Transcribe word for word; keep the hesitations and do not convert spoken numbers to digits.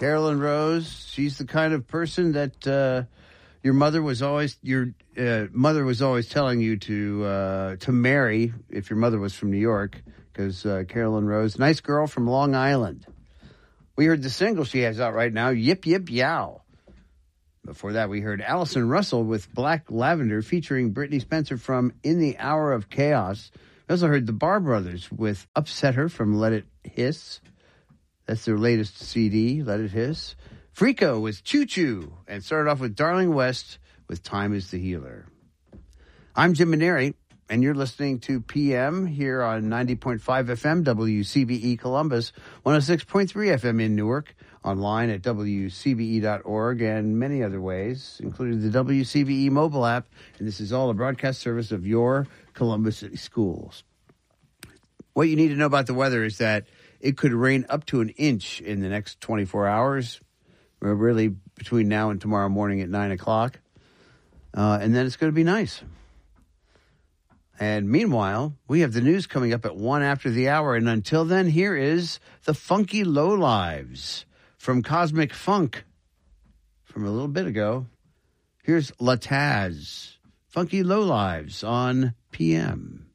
Carolyn Rose, she's the kind of person that uh, your mother was always your uh, mother was always telling you to uh, to marry if your mother was from New York, because uh, Carolyn Rose, nice girl from Long Island. We heard the single she has out right now, Yip Yip Yow. Before that, we heard Allison Russell with Black Lavender featuring Brittany Spencer from In the Hour of Chaos. We also heard the Bar Brothers with Upset Her from Let It Hiss. That's their latest C D, Let It Hiss. Freako with Choo Choo, and started off with Darling West with Time is the Healer. I'm Jim Maneri, and you're listening to P M here on ninety point five F M, W C B E Columbus, one oh six point three F M in Newark, online at W C B E dot org, and many other ways, including the W C B E mobile app. And this is all a broadcast service of your Columbus City Schools. What you need to know about the weather is that it could rain up to an inch in the next twenty-four hours, really between now and tomorrow morning at nine o'clock. Uh, and then it's going to be nice. And meanwhile, we have the news coming up at one after the hour. And until then, here is the Funky Lowlives from Cosmic Funk from a little bit ago. Here's Lataz, Funky Lowlives on P M.